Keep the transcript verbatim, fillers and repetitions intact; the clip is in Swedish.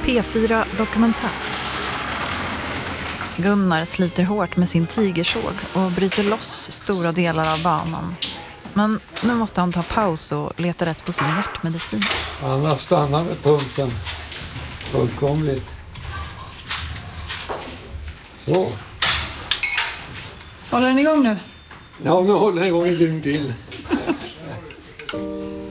P fyra Dokumentär. Gunnar sliter hårt med sin tigersåg och bryter loss stora delar av banan. Men nu måste han ta paus och leta rätt på sin hjärtmedicin. Annars stannar med pumpen fullkomligt. Så. Håller den igång nu? Ja, nu håller den igång en dygn till.